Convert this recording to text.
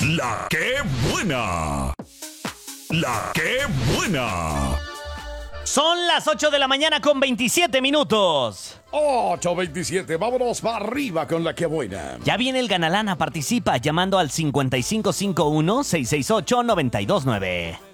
La que buena. La que buena. Son las 8 de la mañana con 27 minutos. 8:27, vámonos para arriba con la que buena. Ya viene el Ganalana, participa llamando al 5551-668-929.